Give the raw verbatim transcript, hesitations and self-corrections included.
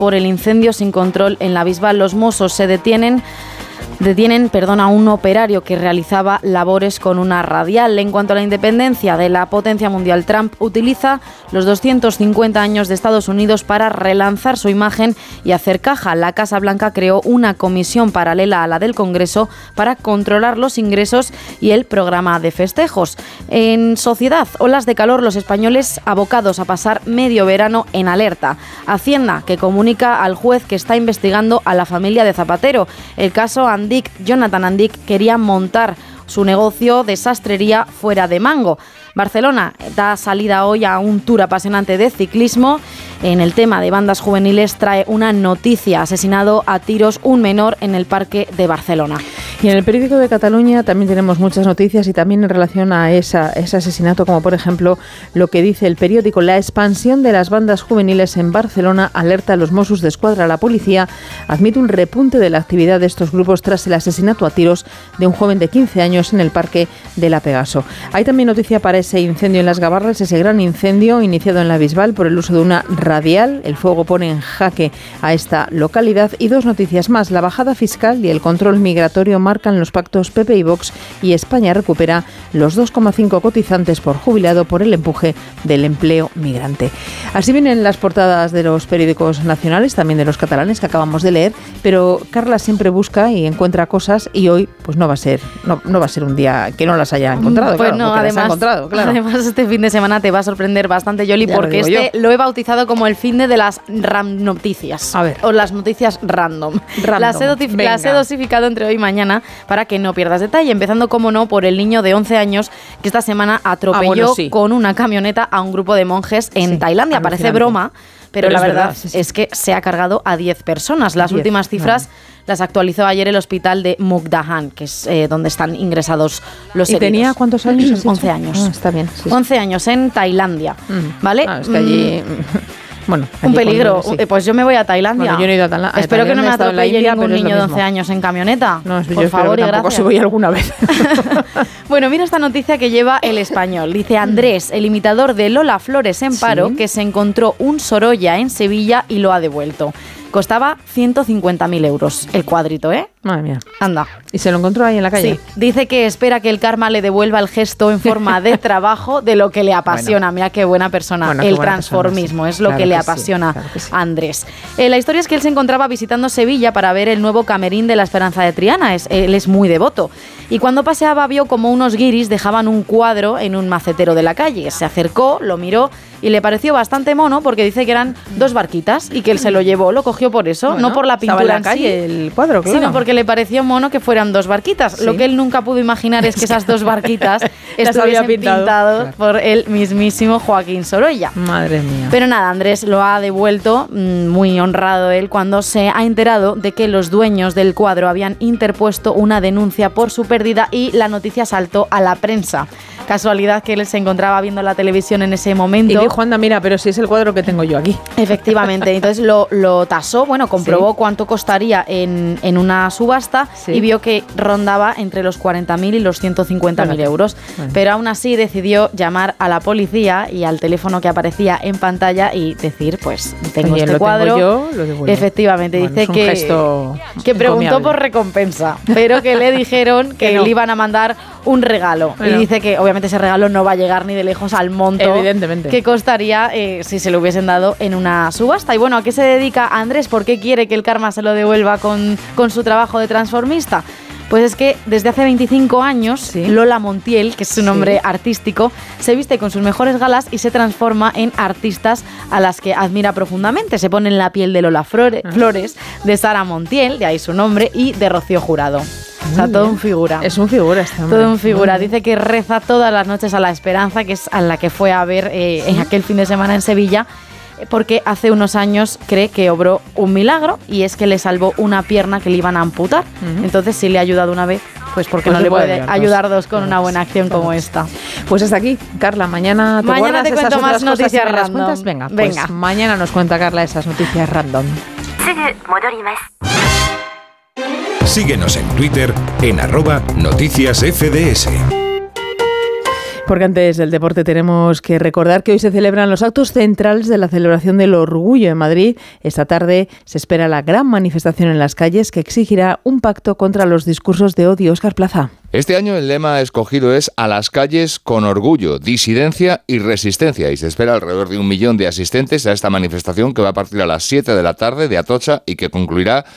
por el incendio sin control en la Bisbal. Los Mossos se detienen Detienen perdón, a un operario que realizaba labores con una radial. En cuanto a la independencia de la potencia mundial, Trump utiliza los doscientos cincuenta años de Estados Unidos para relanzar su imagen y hacer caja. La Casa Blanca creó una comisión paralela a la del Congreso para controlar los ingresos y el programa de festejos. En sociedad, olas de calor, los españoles abocados a pasar medio verano en alerta. Hacienda, que comunica al juez que está investigando a la familia de Zapatero. El caso Andic, Jonathan Andic quería montar su negocio de sastrería fuera de Mango. Barcelona da salida hoy a un tour apasionante de ciclismo. En el tema de bandas juveniles trae una noticia: asesinado a tiros un menor en el parque de Barcelona. Y en el periódico de Cataluña también tenemos muchas noticias y también en relación a esa, ese asesinato, como por ejemplo lo que dice el periódico: la expansión de las bandas juveniles en Barcelona alerta a los Mossos d'Esquadra. La policía admite un repunte de la actividad de estos grupos tras el asesinato a tiros de un joven de quince años en el parque de la Pegaso. Hay también noticia para ese incendio en Las Gavarras, ese gran incendio iniciado en la Bisbal por el uso de una radial. El fuego pone en jaque a esta localidad. Y dos noticias más: la bajada fiscal y el control migratorio marcan los pactos P P y Vox, y España recupera los dos coma cinco cotizantes por jubilado por el empuje del empleo migrante. Así vienen las portadas de los periódicos nacionales, también de los catalanes que acabamos de leer, pero Carla siempre busca y encuentra cosas, y hoy pues no va a ser no, no va a ser un día que no las haya encontrado. Pues claro, no, además, las ha encontrado, claro. Además este fin de semana te va a sorprender bastante, Yoli, ya porque lo este yo. lo he bautizado como el fin de, de las ram noticias. A ver. O las noticias random. random. Las, he dotif- las he dosificado entre hoy y mañana para que no pierdas detalle, empezando, como no, por el niño de once años que esta semana atropelló ah, bueno, sí. con una camioneta a un grupo de monjes en sí, Tailandia. Parece broma, pero, pero la verdad, verdad sí, sí. es que se ha cargado a diez personas. Las diez, últimas cifras vale. las actualizó ayer el hospital de Mukdahan, que es eh, donde están ingresados los ¿Y heridos. tenía cuántos años? once años. Ah, está bien. Sí, once años en Tailandia, mm. ¿vale? Ah, es que allí... Bueno, un peligro. Cuando, sí. Pues yo me voy a Tailandia. Bueno, yo no he ido a Tailandia. Espero Tailandia que no me atropelle India, ningún niño de once años en camioneta. No, por yo favor y tampoco gracias. Si voy alguna vez. Bueno, mira esta noticia que lleva El Español. Dice Andrés, el imitador de Lola Flores en paro, ¿sí? que se encontró un Sorolla en Sevilla y lo ha devuelto. Costaba ciento cincuenta mil euros el cuadrito, ¿eh? Madre mía. Anda. ¿Y se lo encontró ahí en la calle? Sí. Dice que espera que el karma le devuelva el gesto en forma de trabajo de lo que le apasiona. Bueno. Mira qué buena persona. Bueno, el buena transformismo persona, sí. es lo claro que, que le sí, apasiona claro que sí. a Andrés. Eh, la historia es que él se encontraba visitando Sevilla para ver el nuevo camerín de la Esperanza de Triana. Es, él es muy devoto. Y cuando paseaba vio como unos guiris dejaban un cuadro en un macetero de la calle. Se acercó, lo miró y le pareció bastante mono porque dice que eran dos barquitas y que él se lo llevó, lo cogió por eso, bueno, no por la pintura en la en calle sí, el cuadro, claro. sino porque le pareció mono que fueran dos barquitas. Sí. Lo que él nunca pudo imaginar es que esas dos barquitas estuviesen pintadas claro. por el mismísimo Joaquín Sorolla. Madre mía. Pero nada, Andrés lo ha devuelto, muy honrado él, cuando se ha enterado de que los dueños del cuadro habían interpuesto una denuncia por su pérdida y la noticia saltó a la prensa. Casualidad que él se encontraba viendo la televisión en ese momento. Y dijo, anda, mira, pero si es el cuadro que tengo yo aquí. Efectivamente. Entonces lo, lo tasó, bueno, comprobó sí. cuánto costaría en, en una subasta sí. y vio que rondaba entre los cuarenta mil y los ciento cincuenta mil bueno, euros. Bueno. Pero aún así decidió llamar a la policía y al teléfono que aparecía en pantalla y decir, pues, tengo Oye, este lo cuadro. Tengo yo, lo devuelvo. Efectivamente. Bueno, dice es un que, gesto que preguntó encomiable. por recompensa, pero que le dijeron que, que no. le iban a mandar un regalo. Bueno. Y dice que obviamente ese regalo no va a llegar ni de lejos al monto Evidentemente. que costaría eh, si se lo hubiesen dado en una subasta. Y bueno, ¿a qué se dedica Andrés? ¿Por qué quiere que el karma se lo devuelva con, con su trabajo de transformista? Pues es que desde hace veinticinco años, sí. Lola Montiel, que es su nombre sí. artístico, se viste con sus mejores galas y se transforma en artistas a las que admira profundamente. Se pone en la piel de Lola Flore, uh-huh. Flores, de Sara Montiel, de ahí su nombre, y de Rocío Jurado. O sea, todo un figura. Es un figura este hombre. Todo un figura. Dice que reza todas las noches a la Esperanza, que es a la que fue a ver eh, en aquel fin de semana en Sevilla, porque hace unos años cree que obró un milagro y es que le salvó una pierna que le iban a amputar. Uh-huh. Entonces, si le ha ayudado una vez, pues porque pues no le puede ayudar, ayudar dos, dos con una buena acción claro. como esta. Pues hasta aquí, Carla. Mañana te mañana te cuento más noticias random. Venga, pues Venga. mañana nos cuenta Carla esas noticias random. Síguenos en Twitter en arroba noticias F D S. Porque antes del deporte tenemos que recordar que hoy se celebran los actos centrales de la celebración del orgullo en Madrid. Esta tarde se espera la gran manifestación en las calles que exigirá un pacto contra los discursos de odio. Óscar Plaza. Este año el lema escogido es "A las calles con orgullo, disidencia y resistencia", y se espera alrededor de un millón de asistentes a esta manifestación que va a partir a las siete de la tarde de Atocha y que concluirá